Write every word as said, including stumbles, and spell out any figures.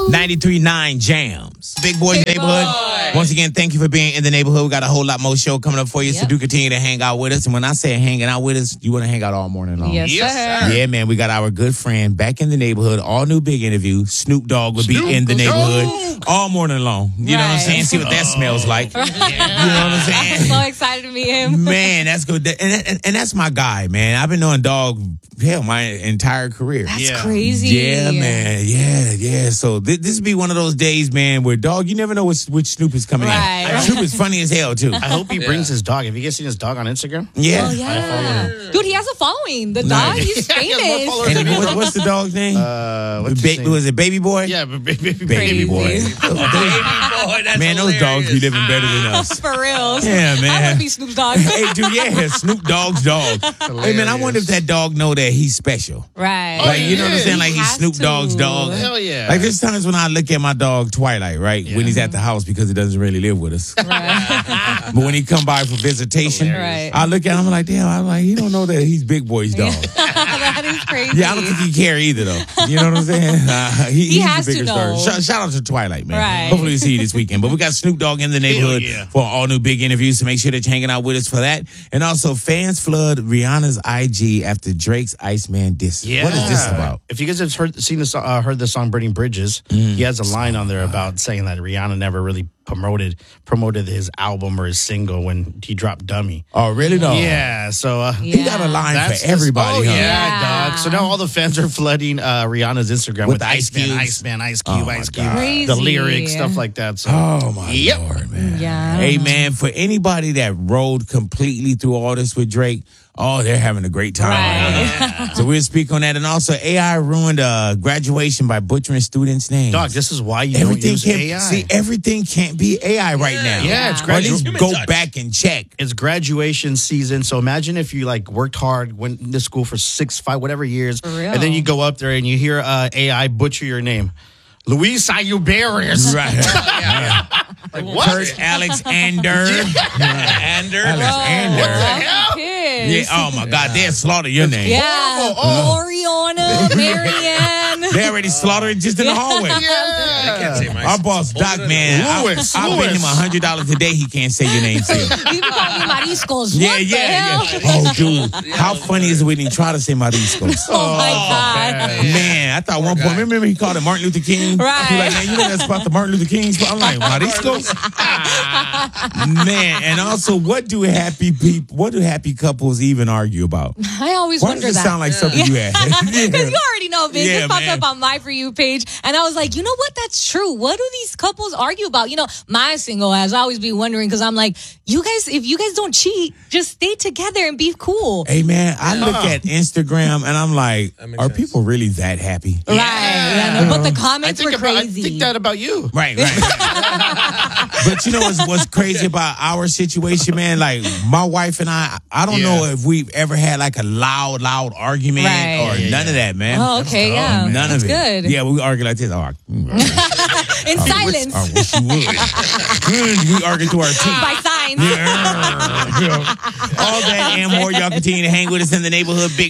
ninety-three point nine Jams. Big Boys Big Neighborhood. Boy. Once again, thank you for being in the neighborhood. We got a whole lot more show coming up for you. Yep. So do continue to hang out with us. And when I say hanging out with us, you want to hang out all morning long. Yes, Yes, sir. sir. Yeah, man, we got our good friend back in the neighborhood. All new big interview. Snoop Dogg will be Snoop in the Dogg. neighborhood all morning long. You know what I'm Right. saying? See what that smells like. You know what I'm I'm saying? so excited to meet him. Man, that's good. And, and, and that's my guy, man. I've been knowing Dog, hell, my entire career. That's Yeah. crazy. Yeah, man. Yeah, yeah. So th- this would be one of those days, man, where Dog, you never know which, which Snoop is coming Right. in. Snoop is funny as hell, too. I hope he brings his dog. Have you guys seen his dog on Instagram? Yeah. Oh, yeah. Dude, he has a following. The dog, Nice. he's Yeah, he has more famous. followers And what, what's the dog's name? Uh, what's Ba- his name? was it Baby Boy? Yeah, but baby, baby, Baby Crazy. Boy. Baby boy, that's Man, those dogs be living better than us. For real. Yeah, I man. want to be Snoop's dog. Hey, dude, yeah, Snoop Dogg's dog. Hey, man, I wonder if that dog know that he's special. Right. Like, you know what I'm yeah. saying? Like, He he's has Snoop to. Dogg's dog. Hell yeah. Like, there's times when I look at my dog, Twilight, right? Yeah. When he's at the house because he doesn't really live with us. Right. But when he come by for visitation, Right. I look at him like, damn, I'm like, he don't know that he's Big Boy's dog. That is crazy. Yeah, I don't think he care either, though. You know what I'm saying? Uh, he, He he's has the to bigger know. star. Shout, shout out to Twilight, man. Right. Hopefully we see you this weekend. But we got Snoop Dogg in the neighborhood yeah. for all new big interviews, so make sure that you're hanging out with us for that. And also, fans flood Rihanna's I G after Drake's Iceman diss. Yeah. What is this about? If you guys have heard seen the so- uh, heard the song "Burning Bridges," he has a line on there about saying that Rihanna never really promoted promoted his album or his single when he dropped "Dummy." Oh, really, though? Yeah, so uh, He got a line that's for everybody, Oh huh? yeah, Yeah. dog. So now all the fans are flooding uh, Rihanna's Instagram With with, Ice Iceman, Cubes. Iceman, Ice Cube, Oh, my Ice Cube, God. Crazy. the lyrics, stuff like that. So Oh, my Yep. Lord, man. Yeah. Hey, man, for anybody that rode completely through all this with Drake, oh, they're having a great time. Right. So we'll speak on that. And also, A I ruined uh, graduation by butchering students' names. dog, this is why you everything don't use can't A I. see. Everything can't be A I right now. Yeah, it's Or at least gradu- go touch. back and check. It's graduation season, so imagine if you like worked hard, went to school for six, five, whatever years, For real. and then you go up there and you hear uh, A I butcher your name, Luis Ayubarius. Right. Yeah. Like what? Kurt Alexander. Ander. Alexander. Oh, kids. Yeah. Oh my God, they'll slaughter your name. Yeah. Oh, Oriana, Marianne. They already slaughtered it just in the hallway. I can't say my Our boss, Doc, man, I, Louis, I paid Louis. him one hundred dollars a day. He can't say your name still. You can call me Mariscos. Yeah, What the yeah, hell? yeah. Oh, dude. How funny is it when he try to say Mariscos? Oh, my God. Man, I thought one point, remember he called it Martin Luther King? Right. He like, man, you know that's about the Martin Luther King spot? I'm like, Mariscos? Man, and also, what do happy people, what do happy couples even argue about? I always Why wonder does it that. sound like something you had? Because you already know, Vince. Yeah, This popped man. up on my For You page. And I was like, you know what? That's true. What do these couples argue about? You know, my single has always been wondering because I'm like, you guys, if you guys don't cheat, just stay together and be cool. Hey, man, I look at Instagram and I'm like, makes are sense. people really that happy? Right. Yeah, no, but the I comments think were about, I crazy. think that about you. Right, right. But you know what's, what's crazy about our situation, man? Like, my wife and I, I don't Yeah. know if we've ever had like a loud, loud argument Right. or Yeah, none yeah. of that, man. Oh, okay, yeah. None That's of it. good. Yeah, we argue like this. Oh, I, In silence. I wish you would. Mm, we argue through our teeth. By signs. Yeah. All that and more. Y'all continue to hang with us in the neighborhood. Big